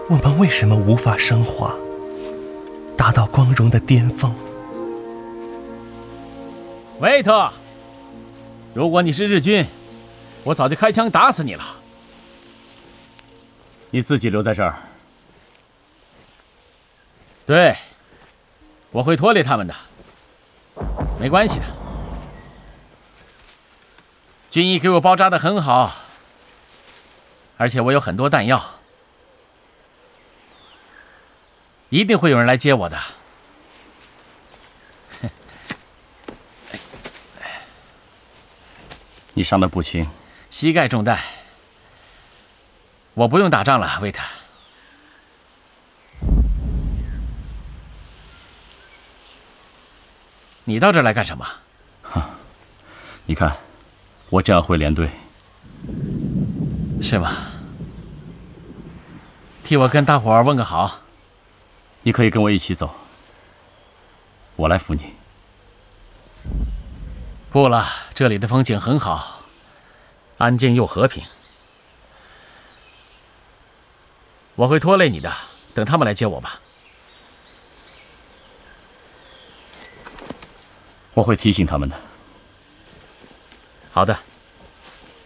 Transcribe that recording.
我们为什么无法升华，达到光荣的巅峰？ 维特，如果你是日军，我早就开枪打死你了。 你自己留在这儿。 对，我会拖累他们的，没关系的。军医给我包扎得很好，而且我有很多弹药，一定会有人来接我的。 你伤得不轻， 膝盖中弹，我不用打仗了，维特。你到这儿来干什么？ 你看，我这样会连队， 是吗？替我跟大伙儿问个好。 你可以跟我一起走，我来扶你。 不了，这里的风景很好，安静又和平。我会拖累你的，等他们来接我吧。 我会提醒他们的。 好的。